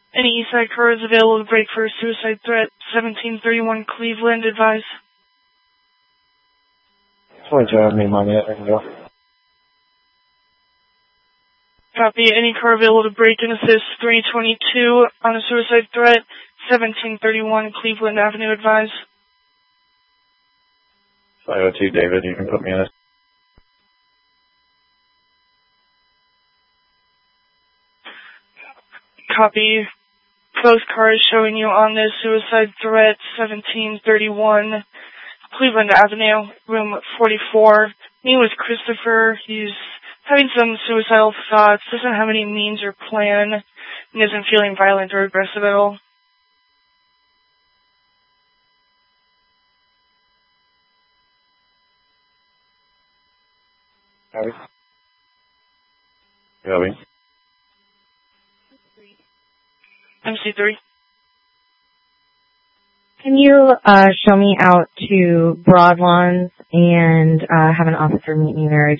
Any Eastside cars available to break for a suicide threat? 1731 Cleveland, advise. 22 Avenue, Monument, I can go. Copy. Any car available to break and assist 322 on a suicide threat? 1731 Cleveland Avenue, advise. 502 David, you can put me in it. Copy. Both cars showing you on this suicide threat, 1731 Cleveland Avenue, room 44. Name was Christopher. He's having some suicidal thoughts, doesn't have any means or plan, and isn't feeling violent or aggressive at all. Copy. Copy. MC3. Can you show me out to Broadlawns and have an officer meet me there?